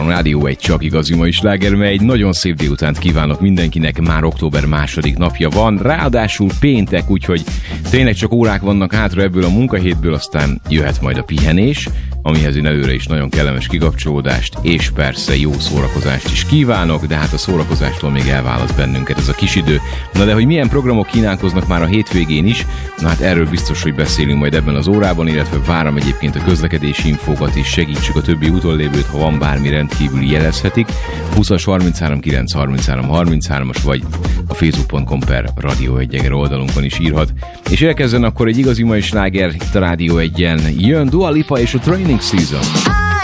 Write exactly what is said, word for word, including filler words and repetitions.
a Rádió egy csak igazi mai sláger, mely egy nagyon szép délutánt kívánok mindenkinek, már október második napja van, ráadásul péntek, úgyhogy tényleg csak órák vannak hátra ebből a munkahétből, aztán jöhet majd a pihenés, amihez én előre is nagyon kellemes kikapcsolódást és persze jó szórakozást is kívánok, de hát a szórakozástól még elválaszt bennünket ez a kis idő. Na de hogy milyen programok kínálkoznak már a hétvégén is, na hát erről biztos, hogy beszélünk majd ebben az órában, illetve várom egyébként a közlekedési infókat is, segítsük a többi útollévőt, ha van bármi rendkívüli, jelezhetik. húszas harminchárom kilenc harminchárom harminchárom-as vagy a facebook pont com per Rádió egy oldalunkon is írhat. És elkezden akkor egy igazi mai sláger itt a Rádió egyen. Jön Dua Lipa és a Training Season.